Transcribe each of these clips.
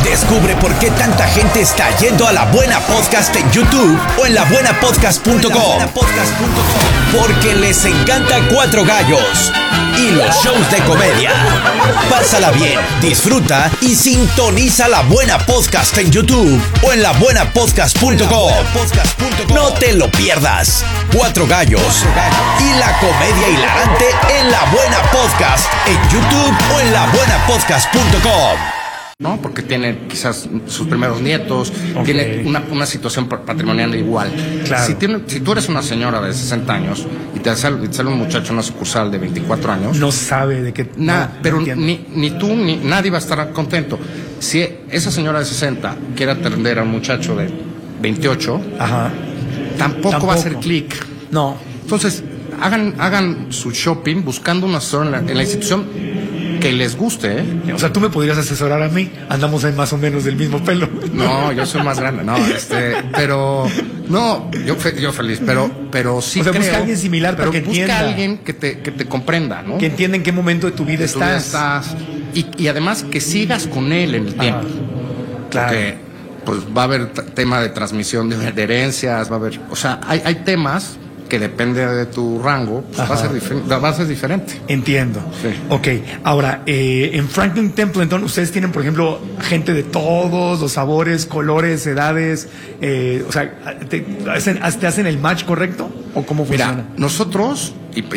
Descubre por qué tanta gente está yendo a La Buena Podcast en YouTube o en labuenapodcast.com. Porque les encanta Cuatro Gallos y los shows de comedia. Pásala bien, disfruta y sintoniza La Buena Podcast en YouTube o en labuenapodcast.com. No te lo pierdas. Cuatro Gallos y la comedia hilarante en La Buena Podcast en YouTube o en labuenapodcast.com. ¿No? Porque tiene quizás sus primeros nietos, tiene una situación patrimonial igual. Claro. Si tú eres una señora de 60 años y te sale un muchacho en una sucursal de 24 años... No sabe de qué... Nada, no, pero no ni tú ni nadie va a estar contento. Si esa señora de 60 quiere atender a un muchacho de 28, Ajá. tampoco va a hacer clic. No. Entonces, hagan su shopping buscando un asesor en la institución que les guste, ¿eh? O sea, tú me podrías asesorar a mí. Andamos en más o menos del mismo pelo. No, yo soy más grande. No, pero no, yo feliz, pero sí. O sea, creo, busca a alguien similar para que entienda. Busca a alguien que te comprenda, ¿no? Que entienda en qué momento de tu vida estás. Y además que sigas con él en el tiempo. Claro. Porque pues va a haber tema de transmisión de herencias, va a haber, o sea, hay temas que depende de tu rango, pues va a ser diferente. Entiendo. Sí. Ok, ahora, en Franklin Templeton, ustedes tienen, por ejemplo, gente de todos los sabores, colores, edades, o sea, ¿te hacen el match correcto? ¿O cómo funciona? Mira, nosotros,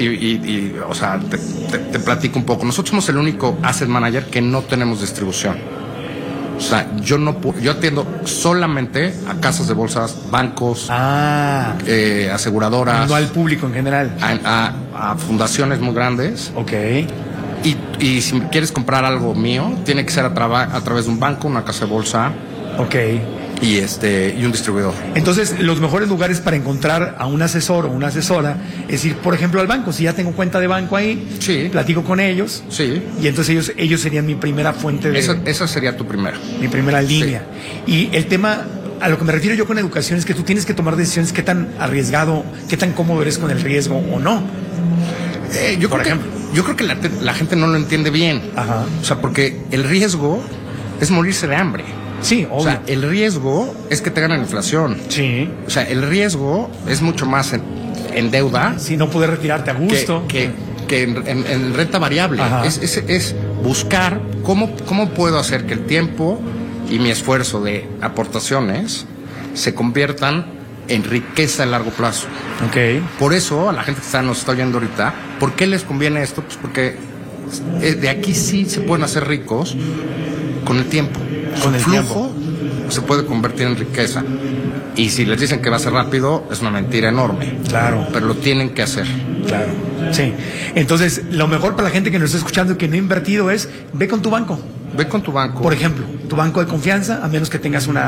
o sea, te platico un poco, nosotros somos el único asset manager que no tenemos distribución. O sea, yo atiendo solamente a casas de bolsas, bancos, aseguradoras. No al público en general. A fundaciones muy grandes. Ok. Y si quieres comprar algo mío, tiene que ser a través de un banco, una casa de bolsa. Ok. Y un distribuidor. Entonces, los mejores lugares para encontrar a un asesor o una asesora es ir, por ejemplo, al banco. Si ya tengo cuenta de banco ahí, sí, platico con ellos. Sí. Y entonces ellos serían mi primera fuente de... Esa sería tu primera. Mi primera línea. Sí. Y el tema, a lo que me refiero yo con educación, es que tú tienes que tomar decisiones qué tan arriesgado, qué tan cómodo eres con el riesgo o no. Yo creo que la gente no lo entiende bien. Ajá. O sea, porque el riesgo es morirse de hambre. Sí, obvio. O sea, el riesgo es que te gane la inflación. Sí. O sea, el riesgo es mucho más en deuda. Sí, no poder retirarte a gusto. Que en renta variable. Es buscar cómo puedo hacer que el tiempo y mi esfuerzo de aportaciones se conviertan en riqueza a largo plazo. Ok. Por eso, a la gente que nos está oyendo ahorita, ¿por qué les conviene esto? Pues porque de aquí sí se pueden hacer ricos con el tiempo. Con el flujo se puede convertir en riqueza. Y si les dicen que va a ser rápido, es una mentira enorme. Claro. Pero lo tienen que hacer. Claro. Sí. Entonces, lo mejor para la gente que nos está escuchando y que no ha invertido es, ve con tu banco. Ve con tu banco. Por ejemplo, tu banco de confianza, a menos que tengas un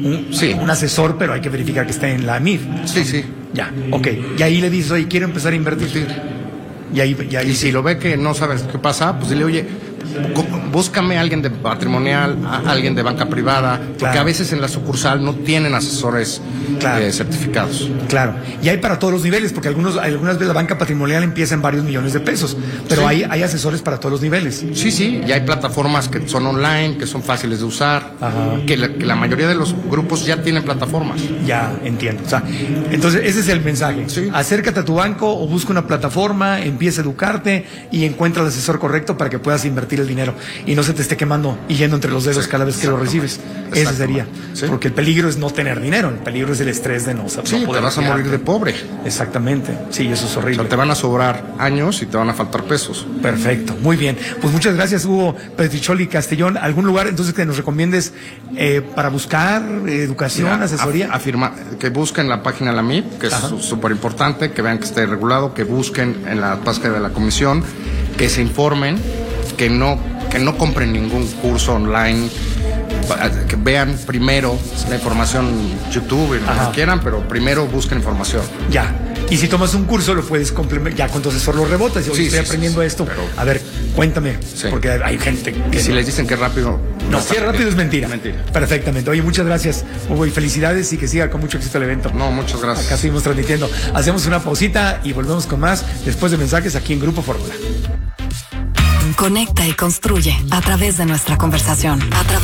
asesor, pero hay que verificar que esté en la MIF. Sí. Ya, ok. Y ahí le dices, oye, quiero empezar a invertir. Sí. Y ahí si lo ve que no sabes qué pasa, pues dile, oye, búscame a alguien de patrimonial, a alguien de banca privada, porque a veces en la sucursal no tienen asesores certificados. Claro, y hay para todos los niveles, porque algunas veces la banca patrimonial empieza en varios millones de pesos, pero hay asesores para todos los niveles. Sí, y hay plataformas que son online, que son fáciles de usar, que la mayoría de los grupos ya tienen plataformas. Ya, entiendo. O sea, entonces ese es el mensaje. Sí. Acércate a tu banco o busca una plataforma, empieza a educarte y encuentra el asesor correcto para que puedas invertir el dinero y no se te esté quemando y yendo entre los dedos cada vez que lo recibes. Ese sería. Sí. Porque el peligro es no tener dinero, el peligro es el estrés de no poder. Sí, te vas a morir de pobre. Exactamente. Sí, eso es horrible. O sea, te van a sobrar años y te van a faltar pesos. Perfecto, muy bien. Pues muchas gracias, Hugo Petricholi Castellón. ¿Algún lugar entonces que nos recomiendes para buscar educación, asesoría? Que busquen la página de la MIP, que es súper importante, que vean que esté regulado, que busquen en la página de la comisión, que se informen, que no compren ningún curso online, que vean primero la información en YouTube y lo que quieran, pero primero busquen información. Ya. Y si tomas un curso, lo puedes complementar, ya con tu asesor lo rebotas. Yo estoy aprendiendo esto. Pero, a ver, cuéntame, porque hay gente que... Y si les dicen que es rápido... No, si es rápido es mentira. Perfectamente. Oye, muchas gracias, Hugo, y felicidades y que siga con mucho éxito el evento. No, muchas gracias. Acá seguimos transmitiendo. Hacemos una pausita y volvemos con más después de mensajes aquí en Grupo Fórmula. Conecta y construye a través de nuestra conversación.